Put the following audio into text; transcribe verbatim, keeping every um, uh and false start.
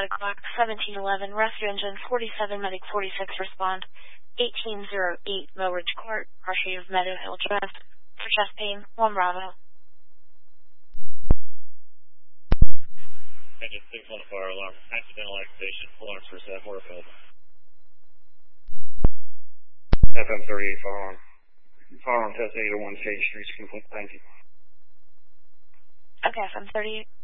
Medic Block seventeen eleven, Rescue Engine forty-seven, Medic forty-six, respond. eighteen oh eight, Mill Ridge Court, Partial of Meadow Hill Drive, for chest pain, one Bravo. Engine six on fire alarm, accidental activation, alarms for Seth Warfield. F M thirty-eight, fire alarm. Fire alarm test eight oh one State Street, complete, thank you. Okay, F M thirty-eight.